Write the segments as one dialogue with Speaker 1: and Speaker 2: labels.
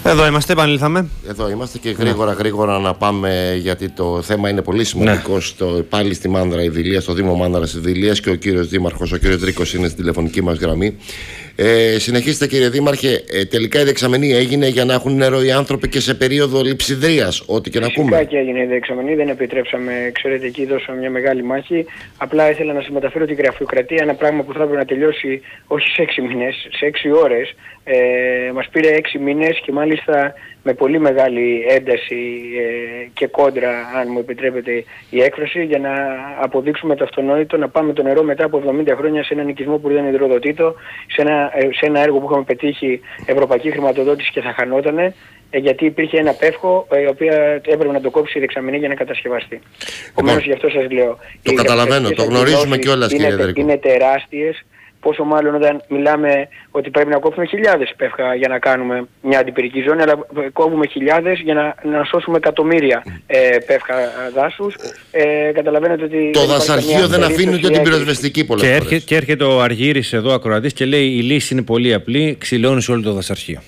Speaker 1: Εδώ είμαστε, επανήλθαμε.
Speaker 2: Εδώ είμαστε και γρήγορα να πάμε, γιατί το θέμα είναι πολύ σημαντικό. Πάλι στη Μάνδρα Ιδηλίας, στο Δήμο Μάνδρας Ιδηλίας, και ο κύριος Δήμαρχος, ο κύριος Δρίκος, είναι στην τηλεφωνική μας γραμμή. Συνεχίστε, κύριε Δήμαρχε. Τελικά η δεξαμενή έγινε για να έχουν νερό οι άνθρωποι και σε περίοδο λειψιδρίας, ό,τι και να πούμε.
Speaker 3: Φυσικά και έγινε η δεξαμενή, δεν επιτρέψαμε. Ξέρετε, εκεί δώσαμε μια μεγάλη μάχη. Απλά ήθελα να σας μεταφέρω την γραφειοκρατία, ένα πράγμα που θα έπρεπε να τελειώσει όχι σε 6 μήνες, σε 6 ώρες. Μας πήρε 6 μήνες και μάλιστα με πολύ μεγάλη ένταση και κόντρα, αν μου επιτρέπετε η έκφραση, για να αποδείξουμε το αυτονόητο, να πάμε το νερό μετά από 70 χρόνια σε έναν οικισμό που δεν υδροδοτείτο, σε ένα έργο που είχαμε πετύχει ευρωπαϊκή χρηματοδότηση και θα χανότανε, γιατί υπήρχε ένα πεύχο η οποία έπρεπε να το κόψει η δεξαμενή για να κατασκευαστεί. Επομένως, γι' αυτό σας λέω.
Speaker 2: Το καταλαβαίνω, το γνωρίζουμε κιόλας, κύριε Δρίκο.
Speaker 3: Είναι τεράστιες. Πόσο μάλλον όταν μιλάμε ότι πρέπει να κόψουμε χιλιάδες πεύχα για να κάνουμε μια αντιπυρική ζώνη, αλλά κόβουμε χιλιάδες για να σώσουμε εκατομμύρια πεύχα δάσους. Καταλαβαίνετε ότι
Speaker 2: το δασαρχείο δεν αφήνει ούτε την πυροσβεστική πολλές φορές.
Speaker 1: Και έρχεται ο Αργύρης εδώ, ακροατής, και λέει: η λύση είναι πολύ απλή, ξυλώνει όλο το δασαρχείο.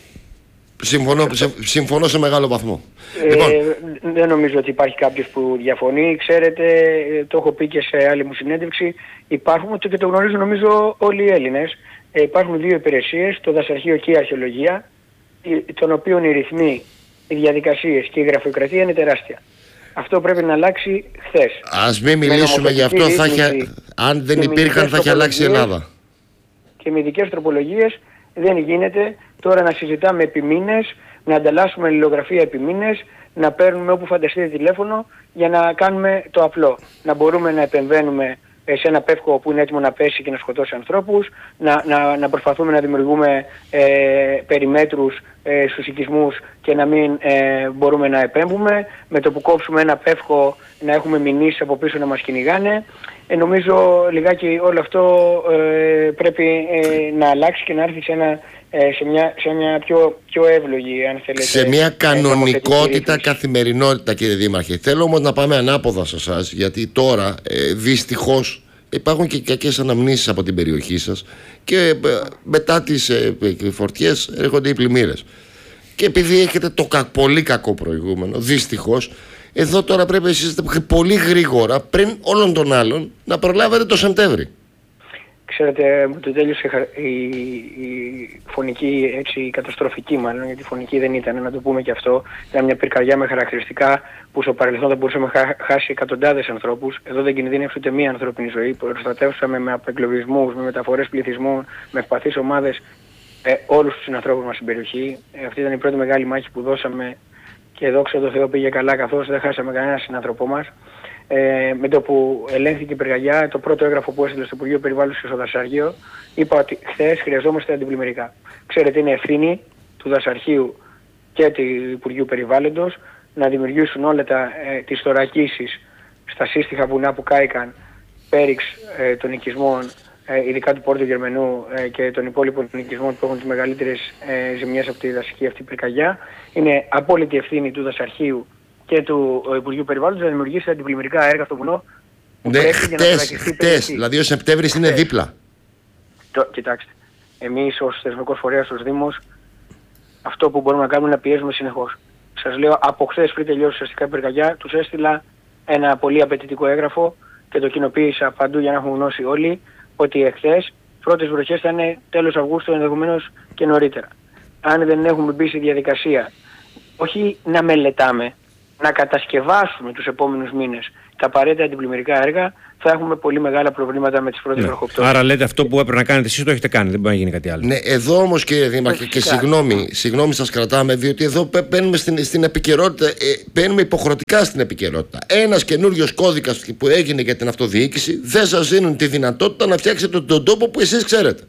Speaker 2: Συμφωνώ σε μεγάλο βαθμό.
Speaker 3: Δεν νομίζω ότι υπάρχει κάποιος που διαφωνεί. Ξέρετε, το έχω πει και σε άλλη μου συνέντευξη, υπάρχουν και το γνωρίζουν νομίζω όλοι οι Έλληνες. Υπάρχουν δύο υπηρεσίες, το δασαρχείο και η αρχαιολογία, των οποίων οι ρυθμοί, οι διαδικασίες και η γραφειοκρατία είναι τεράστια. Αυτό πρέπει να αλλάξει χθες.
Speaker 2: Ας μην μιλήσουμε γι' αυτό, αν δεν υπήρχαν θα είχε αλλάξει η Ελλάδα.
Speaker 3: Και με ειδικές τροπολογίες δεν γίνεται τώρα να συζητάμε επί μήνες, να ανταλλάσσουμε αλληλογραφία επί μήνες, να παίρνουμε όπου φανταστείτε τηλέφωνο για να κάνουμε το απλό. Να μπορούμε να επεμβαίνουμε σε ένα πεύκο που είναι έτοιμο να πέσει και να σκοτώσει ανθρώπους, να προσπαθούμε να δημιουργούμε περιμέτρους στους οικισμούς και να μην μπορούμε να επέμβουμε. Με το που κόψουμε ένα πεύκο να έχουμε μηνύσεις από πίσω να μας κυνηγάνε. Νομίζω λιγάκι όλο αυτό πρέπει να αλλάξει και να έρθει σε μια πιο εύλογη, αν θέλετε,
Speaker 2: σε μια κανονικότητα, καθημερινότητα, κύριε Δήμαρχε. Θέλω όμως να πάμε ανάποδα σε εσάς, γιατί τώρα δυστυχώς υπάρχουν και κακές αναμνήσεις από την περιοχή σας και μετά τις φορτιές έρχονται οι πλημμύρες. Και επειδή έχετε το πολύ κακό προηγούμενο, δυστυχώς, εδώ τώρα πρέπει εσείς πολύ γρήγορα, πριν όλων των άλλων, να προλάβετε το Σεπτέμβρη.
Speaker 3: Ξέρετε, το τέλειωσε η φωνική, έτσι, καταστροφική μάλλον, γιατί φωνική δεν ήταν, να το πούμε και αυτό. Ήταν μια πυρκαγιά με χαρακτηριστικά που στο παρελθόν θα μπορούσαμε να χάσει εκατοντάδες ανθρώπους. Εδώ δεν κινδύνευσε ούτε μία ανθρώπινη ζωή. Προστατεύσαμε με απεγκλωβισμούς, με μεταφορές πληθυσμού, με ευπαθείς ομάδες όλους τους συνανθρώπους μας στην περιοχή. Αυτή ήταν η πρώτη μεγάλη μάχη που δώσαμε και δόξα τω Θεώ πήγε καλά, καθώς δεν χάσαμε κανένα συνανθρωπό μας. Με το που ελέγχθηκε η πυρκαγιά, το πρώτο έγγραφο που έστειλε στο Υπουργείο Περιβάλλοντος και στο Δασαρχείο, είπα ότι χθες χρειαζόμαστε αντιπλημμυρικά. Ξέρετε, είναι ευθύνη του Δασαρχείου και του Υπουργείου Περιβάλλοντος να δημιουργήσουν όλα τις θωρακίσεις στα σύστιχα βουνά που κάηκαν πέριξ των οικισμών, ειδικά του Πόρτου Γερμανού και των υπόλοιπων των οικισμών που έχουν τις μεγαλύτερες ζημιές από τη δασική αυτή πυρκαγιά. Είναι απόλυτη ευθύνη του Δασαρχείου και του Υπουργείου Περιβάλλοντος να δημιουργήσει αντιπλημμυρικά έργα στο βουνό.
Speaker 2: Χτες, δηλαδή ο Σεπτέμβρης είναι δίπλα.
Speaker 3: Κοιτάξτε, εμείς ως θεσμικός φορέας, ως Δήμος, αυτό που μπορούμε να κάνουμε είναι να πιέζουμε συνεχώς. Σας λέω, από χθες πριν τελειώσει ουσιαστικά η πυρκαγιά, τους έστειλα ένα πολύ απαιτητικό έγγραφο και το κοινοποίησα παντού για να έχουν γνώση όλοι, ότι εχθές πρώτες βροχές θα είναι τέλος Αυγούστου, ενδεχομένως και νωρίτερα. Αν δεν έχουμε μπει στη διαδικασία, όχι να μελετάμε, να κατασκευάσουμε τους επόμενους μήνες τα απαραίτητα αντιπλημμυρικά έργα, θα έχουμε πολύ μεγάλα προβλήματα με τις πρώτες βροχοπτώσεις.
Speaker 1: Άρα λέτε αυτό που έπρεπε να κάνετε εσείς το έχετε κάνει, δεν μπορεί να γίνει κάτι άλλο.
Speaker 2: Ναι, εδώ όμως, κύριε Δήμαρχε, και συγγνώμη σας κρατάμε, διότι εδώ μπαίνουμε στην επικαιρότητα, μπαίνουμε υποχρεωτικά στην επικαιρότητα. Ένας καινούριος κώδικας που έγινε για την αυτοδιοίκηση δεν σας δίνουν τη δυνατότητα να φτιάξετε τον τόπο που εσείς ξέρετε.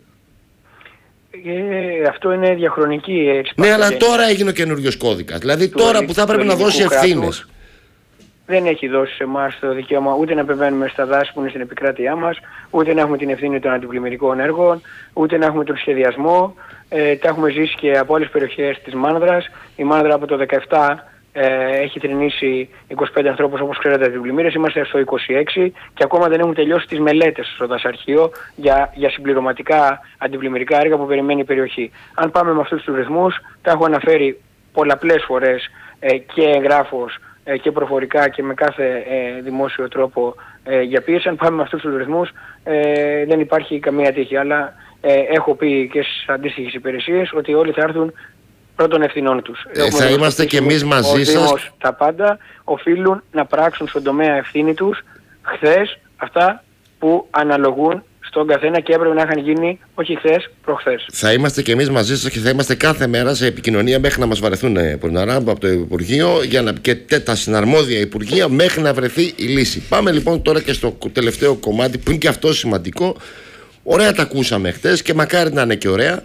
Speaker 3: Αυτό είναι διαχρονική εξυπηρεσία.
Speaker 2: Ναι, αλλά τώρα έγινε ο καινούριος κώδικας. Δηλαδή τώρα που θα πρέπει να δώσει ευθύνες.
Speaker 3: Δεν έχει δώσει σε εμάς το δικαίωμα ούτε να επεμβαίνουμε στα δάση που είναι στην επικράτειά μας, ούτε να έχουμε την ευθύνη των αντιπλημμυρικών έργων, ούτε να έχουμε τον σχεδιασμό. Τα έχουμε ζήσει και από άλλες περιοχές της Μάνδρας. Η Μάνδρα από το 2017 έχει θρηνήσει 25 ανθρώπους, όπως ξέρετε, αντιπλημμύρες. Είμαστε στο 26 και ακόμα δεν έχουν τελειώσει τις μελέτες στο Δασαρχείο για συμπληρωματικά αντιπλημμυρικά έργα που περιμένει η περιοχή. Αν πάμε με αυτούς τους ρυθμούς, τα έχω αναφέρει πολλαπλές φορές και εγγράφος και προφορικά και με κάθε δημόσιο τρόπο για πίεση. Αν πάμε με αυτούς τους ρυθμούς δεν υπάρχει καμία τύχη. Αλλά έχω πει και στις αντίστοιχες υπηρεσίες ότι όλοι θα έρθουν πρώτων ευθυνών τους.
Speaker 2: Θα είμαστε και εμείς μαζί σας.
Speaker 3: Δήμος, τα πάντα οφείλουν να πράξουν στον τομέα ευθύνη τους χθες αυτά που αναλογούν στον καθένα και έπρεπε να είχαν γίνει όχι χθες, προχθές.
Speaker 2: Θα είμαστε και εμείς μαζί σας και θα είμαστε κάθε μέρα σε επικοινωνία μέχρι να μας βαρεθούν από το Υπουργείο και τα συναρμόδια Υπουργεία μέχρι να βρεθεί η λύση. Πάμε λοιπόν τώρα και στο τελευταίο κομμάτι που είναι και αυτό σημαντικό. Ωραία τα ακούσαμε χτες και μακάρι να είναι και ωραία.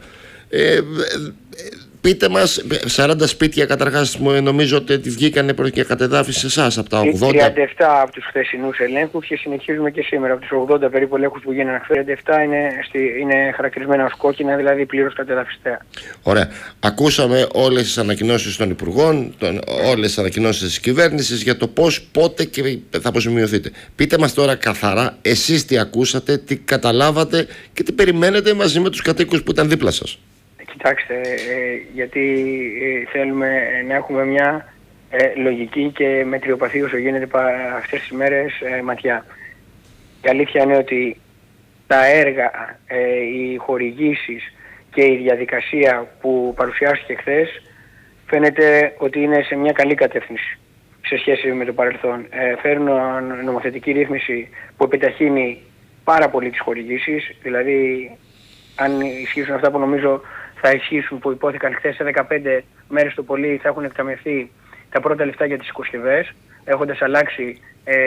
Speaker 2: Πείτε μας, 40 σπίτια καταρχάς νομίζω ότι βγήκανε και κατεδάφιση σε εσάς από τα 80.
Speaker 3: 37 από τους χθεσινούς ελέγχους και συνεχίζουμε και σήμερα. Από τους 80 περίπου ελέγχους που γίνανε χθες, 37 είναι χαρακτηρισμένα ως κόκκινα, δηλαδή πλήρως κατεδαφιστέα.
Speaker 2: Ωραία. Ακούσαμε όλες τις ανακοινώσεις των Υπουργών, όλες τις ανακοινώσεις της κυβέρνησης για το πώς, πότε και θα αποζημιωθείτε. Πείτε μας τώρα καθαρά, εσείς τι ακούσατε, τι καταλάβατε και τι περιμένετε μαζί με τους κατοίκους που ήταν δίπλα σας.
Speaker 3: Κοιτάξτε, γιατί θέλουμε να έχουμε μια λογική και μετριοπαθή όσο γίνεται αυτές τις μέρες ματιά. Η αλήθεια είναι ότι τα έργα, οι χορηγήσεις και η διαδικασία που παρουσιάστηκε χθες φαίνεται ότι είναι σε μια καλή κατεύθυνση σε σχέση με το παρελθόν. Φέρνουν νομοθετική ρύθμιση που επιταχύνει πάρα πολύ τις χορηγήσεις, δηλαδή αν ισχύσουν αυτά που νομίζω θα ισχύσουν που υπόθηκαν χθες, σε 15 μέρες το πολύ θα έχουν εκταμιευθεί τα πρώτα λεφτά για τις οικοσκευές, έχοντας αλλάξει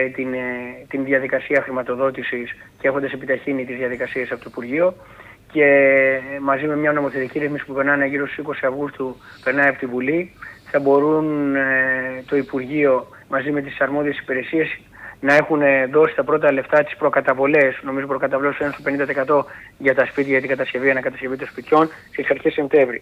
Speaker 3: την διαδικασία χρηματοδότησης και έχοντας επιταχύνει τις διαδικασίες από το Υπουργείο, και μαζί με μια νομοθετική ρύθμιση που περνάνε γύρω στις 20 Αυγούστου, περνάει από τη Βουλή, θα μπορούν το Υπουργείο μαζί με τις αρμόδιες υπηρεσίες να έχουν δώσει τα πρώτα λεφτά, τις προκαταβολές, νομίζω προκαταβολές είναι στο 50% για τα σπίτια, για την κατασκευή, ανακατασκευή των σπιτιών, στις αρχές Σεπτέμβρη.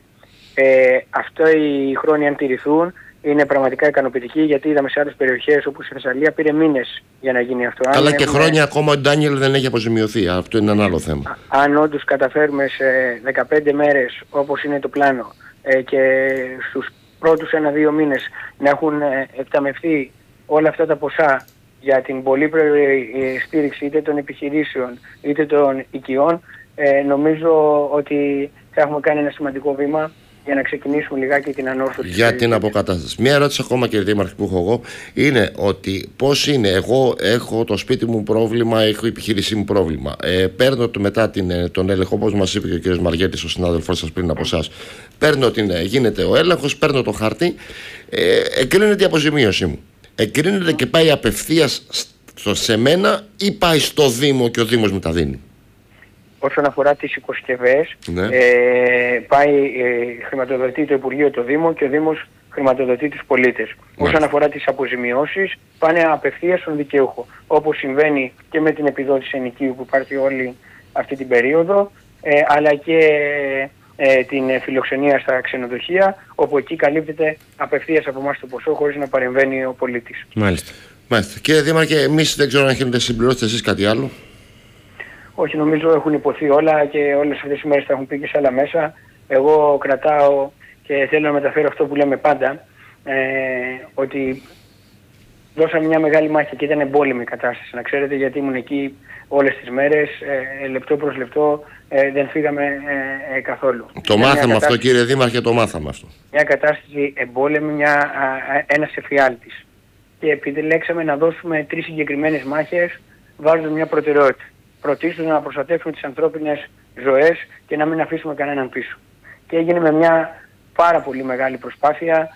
Speaker 3: Αυτά οι χρόνοι αν τηρηθούν είναι πραγματικά ικανοποιητικοί, γιατί είδαμε σε άλλες περιοχές όπως η Θεσσαλία πήρε μήνες για να γίνει αυτό.
Speaker 2: Αλλά και χρόνια ακόμα ο Ντάνιελ δεν έχει αποζημιωθεί, αυτό είναι ένα άλλο θέμα.
Speaker 3: Αν όντως καταφέρουμε σε 15 μέρες όπως είναι το πλάνο και στους πρώτους 1-2 μήνες να έχουν εκταμευθεί όλα αυτά τα ποσά για την πολύπλευρη στήριξη είτε των επιχειρήσεων είτε των οικειών, νομίζω ότι θα έχουμε κάνει ένα σημαντικό βήμα για να ξεκινήσουμε λιγάκι την ανόρθωση.
Speaker 2: Για την αποκατάσταση. Μια ερώτηση ακόμα, κύριε Δήμαρχε, που έχω εγώ είναι ότι πώς είναι, εγώ έχω το σπίτι μου πρόβλημα, έχω η επιχείρησή μου πρόβλημα. Παίρνω μετά τον έλεγχο, όπως μας είπε και ο κύριος Μαργέτης, ο συνάδελφός σας πριν από εσάς. Γίνεται ο έλεγχος, παίρνω το χαρτί, εγκρίνεται η αποζημίωσή μου. Εγκρίνεται και πάει απευθείας σε μένα ή πάει στο Δήμο και ο Δήμος μου τα δίνει?
Speaker 3: Όσον αφορά τις οικοσκευές,
Speaker 2: ναι.
Speaker 3: Χρηματοδοτεί το Υπουργείο το Δήμο και ο Δήμος χρηματοδοτεί τους πολίτες. Όσον αφορά τις αποζημιώσεις, πάνε απευθείας στον δικαιούχο. Όπως συμβαίνει και με την επιδότηση ενοικίου που υπάρχει όλη αυτή την περίοδο, αλλά και την φιλοξενία στα ξενοδοχεία, όπου εκεί καλύπτεται απευθείας από εμάς το ποσό χωρίς να παρεμβαίνει ο πολίτης.
Speaker 1: Μάλιστα.
Speaker 2: Κύριε Δήμαρχε, εμείς δεν ξέρω αν έχετε συμπληρώσετε εσείς κάτι άλλο.
Speaker 3: Όχι, νομίζω έχουν υποθεί όλα και όλες αυτές τις μέρες τα έχουν πει και σε άλλα μέσα. Εγώ κρατάω και θέλω να μεταφέρω αυτό που λέμε πάντα, ότι δώσαμε μια μεγάλη μάχη και ήταν εμπόλεμη η κατάσταση, να ξέρετε, γιατί ήμουν εκεί όλες τις μέρες, λεπτό προς λεπτό, δεν φύγαμε καθόλου.
Speaker 2: Το μάθαμε αυτό, κύριε Δήμαρχε, το μάθαμε αυτό.
Speaker 3: Μια κατάσταση εμπόλεμη, ένας εφιάλτης. Και επιλέξαμε να δώσουμε 3 συγκεκριμένες μάχες βάζοντας μια προτεραιότητα. Πρωτίστως να προστατεύσουμε τις ανθρώπινες ζωές και να μην αφήσουμε κανέναν πίσω. Και έγινε με μια πάρα πολύ μεγάλη προσπάθεια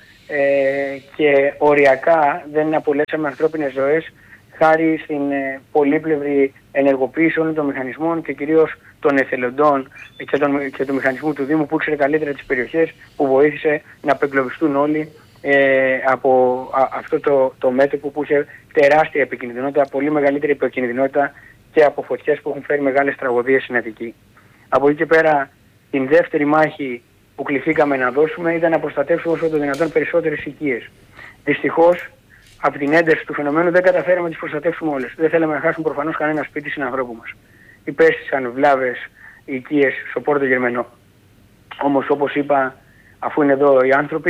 Speaker 3: και οριακά δεν απολέσαμε ανθρώπινες ζωές χάρη στην πολύπλευρη ενεργοποίηση όλων των μηχανισμών και κυρίως των εθελοντών και του μηχανισμού του Δήμου που ήξερε καλύτερα τις περιοχές, που βοήθησε να απεγκλωβιστούν όλοι από αυτό το μέτωπο που είχε τεράστια επικινδυνότητα, πολύ μεγαλύτερη επικινδυνότητα και από φωτιές που έχουν φέρει μεγάλες τραγωδίες στην Αττική. Από εκεί και πέρα, την δεύτερη μάχη που κληθήκαμε να δώσουμε ήταν να προστατεύσουμε όσο το δυνατόν περισσότερες οικίες. Δυστυχώς, από την ένταση του φαινομένου δεν καταφέραμε να τις προστατεύσουμε όλες. Δεν θέλαμε να χάσουμε προφανώς κανένα σπίτι συνανθρώπου μας. Υπέστησαν βλάβες οικίες στο Πόρτο Γερμενό. Όμως, όπως είπα, αφού είναι εδώ οι άνθρωποι,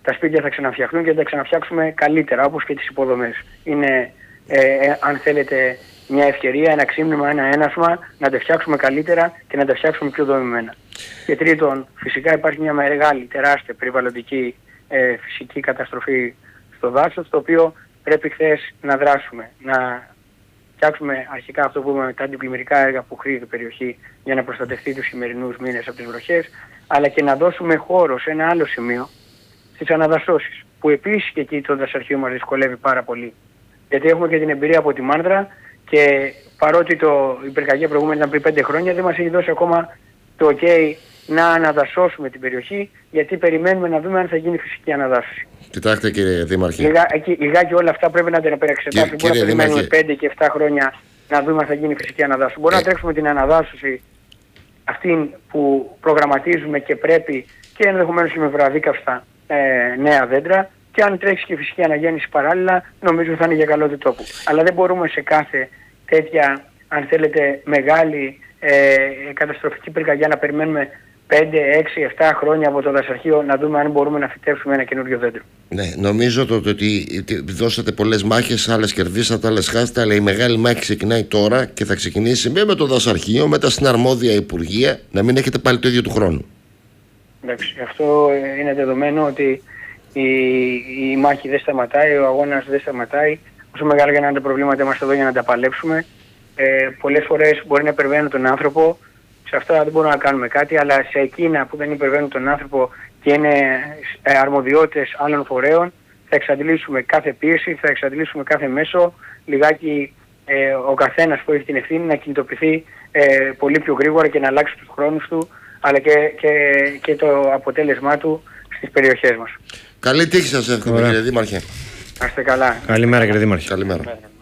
Speaker 3: τα σπίτια θα ξαναφτιαχτούν και θα τα ξαναφτιάξουμε καλύτερα, όπως και τις υποδομές. Είναι, αν θέλετε, μια ευκαιρία, ένα ξύμνημα, ένα ένασμα να τα φτιάξουμε καλύτερα και να τα φτιάξουμε πιο δομημένα. Και τρίτον, φυσικά υπάρχει μια μεγάλη, τεράστια περιβαλλοντική φυσική καταστροφή στο δάσος, το οποίο πρέπει χθες να δράσουμε, να φτιάξουμε αρχικά αυτό που είπαμε, τα αντιπλημμυρικά έργα που χρήζει η περιοχή για να προστατευτεί τους σημερινούς μήνες από τις βροχές, αλλά και να δώσουμε χώρο σε ένα άλλο σημείο, στις αναδασώσεις, που επίσης και εκεί το δασαρχείο μας δυσκολεύει πάρα πολύ. Γιατί έχουμε και την εμπειρία από τη Μάνδρα και παρότι η πυρκαγιά προηγούμενη ήταν πριν 5 χρόνια, δεν μας έχει δώσει ακόμα το OK να αναδασώσουμε την περιοχή, γιατί περιμένουμε να δούμε αν θα γίνει φυσική αναδάσωση.
Speaker 2: Κοιτάξτε κύριε Δήμαρχε.
Speaker 3: Λιγάκι όλα αυτά πρέπει να τα επεξετάσουμε. Μπορεί να περιμένουμε 5 και 7 χρόνια να δούμε αν θα γίνει φυσική αναδάσωση. Μπορεί να τρέξουμε την αναδάσωση αυτή που προγραμματίζουμε και πρέπει και ενδεχομένως και με βραδίκαυστα νέα δέντρα, και αν τρέξει και φυσική αναγέννηση παράλληλα, νομίζω θα είναι για καλό του τόπου. Αλλά δεν μπορούμε σε κάθε τέτοια, αν θέλετε, μεγάλη καταστροφική πυρκαγιά να περιμένουμε 5, 6, 7 χρόνια από το δασαρχείο να δούμε αν μπορούμε να φυτέψουμε ένα καινούριο δέντρο. Ναι,
Speaker 2: νομίζω ότι δώσατε πολλές μάχες, άλλες κερδίσατε, άλλες χάσατε, αλλά η μεγάλη μάχη ξεκινάει τώρα και θα ξεκινήσει με το δασαρχείο, μετά στην αρμόδια υπουργεία, να μην έχετε πάλι το ίδιο του χρόνου.
Speaker 3: Εντάξει, αυτό είναι δεδομένο ότι η μάχη δεν σταματάει, ο αγώνας δεν σταματάει. Όσο μεγάλα και να είναι τα προβλήματα, είμαστε εδώ για να τα παλέψουμε. Πολλές φορές μπορεί να υπερβαίνουν τον άνθρωπο, σε αυτά δεν μπορούμε να κάνουμε κάτι, αλλά σε εκείνα που δεν υπερβαίνουν τον άνθρωπο και είναι αρμοδιότητες άλλων φορέων, θα εξαντλήσουμε κάθε πίεση, θα εξαντλήσουμε κάθε μέσο, λιγάκι ο καθένας που έχει την ευθύνη να κινητοποιηθεί πολύ πιο γρήγορα και να αλλάξει τους χρόνους του, αλλά και το αποτέλεσμά του στις περιοχές μας.
Speaker 2: Καλή τύχη σας εύχομαι κύριε Δήμαρχε.
Speaker 3: Να είστε καλά.
Speaker 1: Καλημέρα κύριε Δήμαρχε.
Speaker 2: Καλημέρα.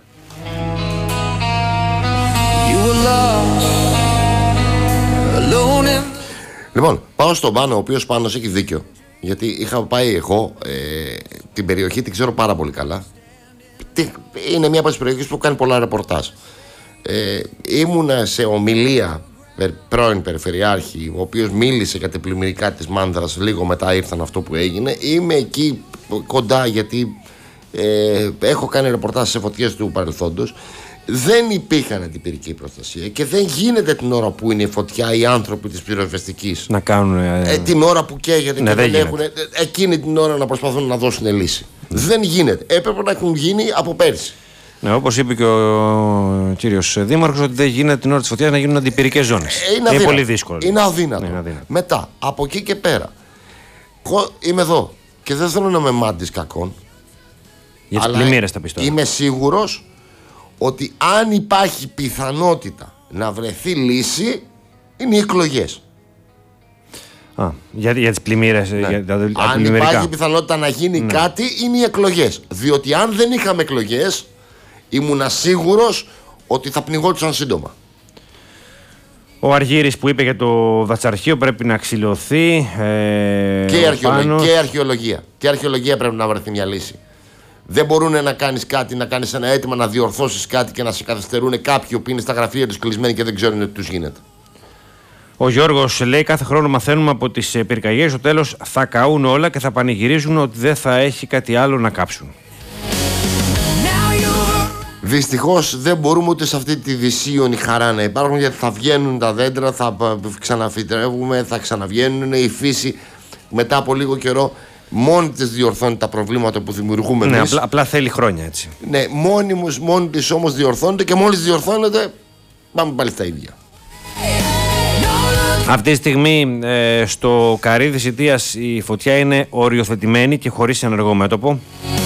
Speaker 2: Λοιπόν, πάω στον Πάνο, ο οποίος Πάνος έχει δίκιο. Γιατί είχα πάει εγώ την περιοχή, την ξέρω πάρα πολύ καλά. Είναι μια από τις περιοχές που κάνει πολλά ρεπορτάζ. Ήμουνα σε ομιλία πρώην Περιφερειάρχη, ο οποίος μίλησε για τα πλημμυρικά της Μάνδρας, λίγο μετά ήρθαν αυτό που έγινε. Είμαι εκεί κοντά γιατί έχω κάνει ρεπορτάζ σε φωτιές του παρελθόντος. Δεν υπήρχαν αντιπυρική προστασία και δεν γίνεται την ώρα που είναι η φωτιά οι άνθρωποι της πυροσβεστικής
Speaker 1: να κάνουν
Speaker 2: την ώρα που καίγεται και δεν έχουν εκείνη την ώρα να προσπαθούν να δώσουν λύση. Δεν γίνεται. Έπρεπε να έχουν γίνει από πέρσι.
Speaker 1: Ναι, όπως είπε και ο κύριος Δήμαρχος, ότι δεν γίνεται την ώρα της φωτιάς να γίνουν αντιπυρικές ζώνες. Είναι πολύ δύσκολο.
Speaker 2: Είναι αδύνατο. Μετά, από εκεί και πέρα, εγώ είμαι εδώ και δεν θέλω να είμαι μάντης κακών.
Speaker 1: Για τις πλημμύρες θα πεις τώρα.
Speaker 2: Είμαι σίγουρος ότι αν υπάρχει πιθανότητα να βρεθεί λύση, είναι οι εκλογές.
Speaker 1: Για τις πλημμύρες,
Speaker 2: ναι.
Speaker 1: για τα
Speaker 2: αν υπάρχει πιθανότητα να γίνει κάτι, είναι οι εκλογές. Διότι αν δεν είχαμε εκλογές, ήμουνα σίγουρος ότι θα πνιγόντουσαν σύντομα.
Speaker 1: Ο Αργύρης που είπε για το δασαρχείο πρέπει να ξυλωθεί.
Speaker 2: Και η αρχαιολογία. Και η αρχαιολογία πρέπει να βρεθεί μια λύση. Δεν μπορούν να κάνεις κάτι, να κάνεις ένα αίτημα, να διορθώσεις κάτι και να σε καθυστερούν κάποιοι που είναι στα γραφεία τους κλεισμένοι και δεν ξέρουν τι τους γίνεται.
Speaker 1: Ο Γιώργος λέει: κάθε χρόνο μαθαίνουμε από τις πυρκαγιές, στο τέλος θα καούν όλα και θα πανηγυρίζουν ότι δεν θα έχει κάτι άλλο να κάψουν.
Speaker 2: Δυστυχώς δεν μπορούμε ούτε σε αυτή τη δυσίωνη χαρά να υπάρχουν, γιατί θα βγαίνουν τα δέντρα, θα ξαναφυτρεύουμε, θα ξαναβγαίνουν, η φύση μετά από λίγο καιρό μόνη της διορθώνει τα προβλήματα που δημιουργούμε εμείς.
Speaker 1: Ναι, απλά θέλει χρόνια έτσι.
Speaker 2: Ναι, μόνη της όμως διορθώνεται και μόλις διορθώνεται πάμε πάλι στα ίδια.
Speaker 1: Αυτή τη στιγμή στο Καρύδι Σιτίας η φωτιά είναι οριοθετημένη και χωρίς ενεργό μέτωπο.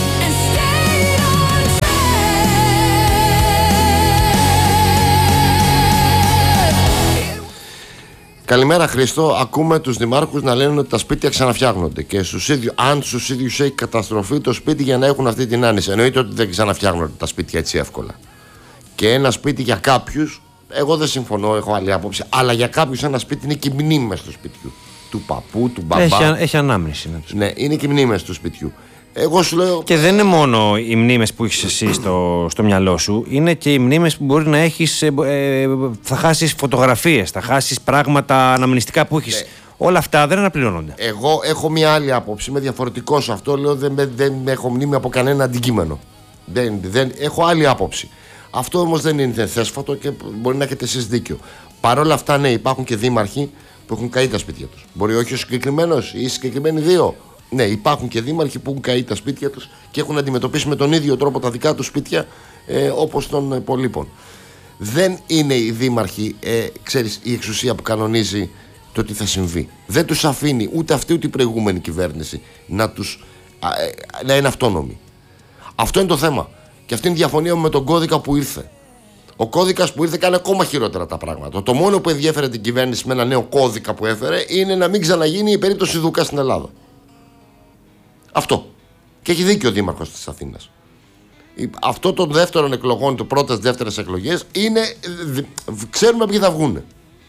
Speaker 2: Καλημέρα Χρήστο, ακούμε τους δημάρχους να λένε ότι τα σπίτια ξαναφτιάχνονται και αν στους ίδιους έχει καταστροφεί το σπίτι για να έχουν αυτή την άνεση. Εννοείται ότι δεν ξαναφτιάχνονται τα σπίτια έτσι εύκολα. Και ένα σπίτι για κάποιους, εγώ δεν συμφωνώ, έχω άλλη άποψη, αλλά για κάποιους ένα σπίτι είναι και μνήμες του σπιτιού. Του παππού, του μπαμπά.
Speaker 1: Έχει ανάμνηση.
Speaker 2: Ναι, είναι και μνήμες του σπιτιού. Εγώ σου λέω...
Speaker 1: Και δεν είναι μόνο οι μνήμες που έχεις εσύ στο μυαλό σου, είναι και οι μνήμες που μπορεί να έχεις. Θα χάσεις φωτογραφίες, θα χάσεις πράγματα αναμνηστικά που έχεις. Όλα αυτά δεν αναπληρώνονται.
Speaker 2: Εγώ έχω μια άλλη άποψη, είμαι διαφορετικό σε αυτό. Λέω δεν έχω μνήμη από κανένα αντικείμενο. Δεν, έχω άλλη άποψη. Αυτό όμως δεν είναι θέσφατο και μπορεί να έχετε εσείς δίκιο. Παρ' όλα αυτά, ναι, υπάρχουν και δήμαρχοι που έχουν καεί τα σπίτια τους. Μπορεί όχι ο συγκεκριμένος ή οι συγκεκριμένοι δύο. Ναι, υπάρχουν και δήμαρχοι που έχουν καεί τα σπίτια τους και έχουν αντιμετωπίσει με τον ίδιο τρόπο τα δικά τους σπίτια όπως των υπολείπων. Δεν είναι οι δήμαρχοι, ξέρεις, η εξουσία που κανονίζει το τι θα συμβεί. Δεν τους αφήνει ούτε αυτή ούτε η προηγούμενη κυβέρνηση να είναι αυτόνομοι. Αυτό είναι το θέμα. Και αυτή είναι η διαφωνία μου με τον κώδικα που ήρθε. Ο κώδικας που ήρθε κάνει ακόμα χειρότερα τα πράγματα. Το μόνο που ενδιέφερε την κυβέρνηση με ένα νέο κώδικα που έφερε είναι να μην ξαναγίνει η περίπτωση Δουκά στην Ελλάδα. Αυτό. Και έχει δίκιο ο Δήμαρχος της Αθήνας. Αυτό των δεύτερων εκλογών, του πρώτες-δεύτερες εκλογές, είναι. Ξέρουμε ποιοι θα βγούνε.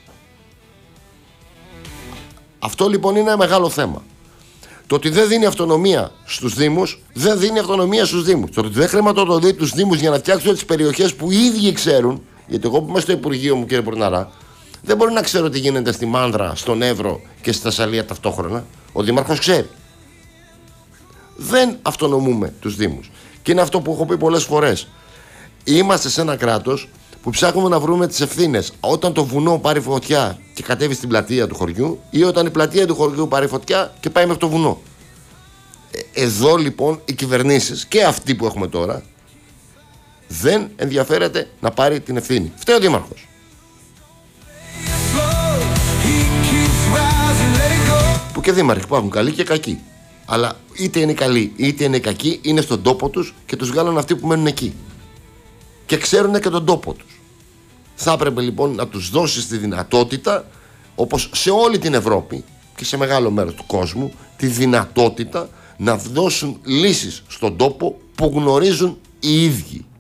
Speaker 2: Αυτό λοιπόν είναι ένα μεγάλο θέμα. Το ότι δεν δίνει αυτονομία στους Δήμους, δεν δίνει αυτονομία στους Δήμους. Το ότι δεν χρηματοδοτεί τους Δήμους για να φτιάξουν τις περιοχές που οι ίδιοι ξέρουν, γιατί εγώ που είμαι στο Υπουργείο μου, κύριε Πορναρά, δεν μπορεί να ξέρω τι γίνεται στη Μάνδρα, στον Εύρο και στη Θεσσαλία ταυτόχρονα. Ο Δήμαρχος ξέρει. Δεν αυτονομούμε τους Δήμους. Και είναι αυτό που έχω πει πολλές φορές. Είμαστε σε ένα κράτος που ψάχνουμε να βρούμε τις ευθύνες όταν το βουνό πάρει φωτιά και κατέβει στην πλατεία του χωριού ή όταν η πλατεία του χωριού πάρει φωτιά και πάει μέχρι το βουνό. Εδώ λοιπόν οι κυβερνήσεις και αυτοί που έχουμε τώρα δεν ενδιαφέρεται να πάρει την ευθύνη. Φταίει ο Δήμαρχος. Που και δήμαρχοι υπάρχουν καλοί και κακοί. Αλλά είτε είναι καλοί είτε είναι κακοί, είναι στον τόπο τους και τους βγάλουν αυτοί που μένουν εκεί. Και ξέρουν και τον τόπο τους. Θα έπρεπε λοιπόν να τους δώσεις τη δυνατότητα, όπως σε όλη την Ευρώπη και σε μεγάλο μέρος του κόσμου, τη δυνατότητα να δώσουν λύσεις στον τόπο που γνωρίζουν οι ίδιοι.